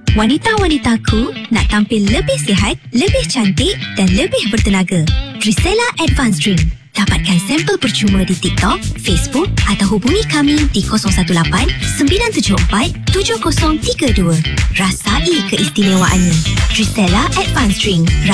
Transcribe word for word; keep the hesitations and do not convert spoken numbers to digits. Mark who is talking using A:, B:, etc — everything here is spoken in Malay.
A: Wanita-wanitaku nak tampil lebih sihat, lebih cantik dan lebih bertenaga. Drisela Advanced Drink. Dapatkan sampel percuma di TikTok, Facebook atau hubungi kami di kosong satu lapan sembilan tujuh empat tujuh kosong tiga dua. Rasai keistimewaannya. Drisela Advanced Drink.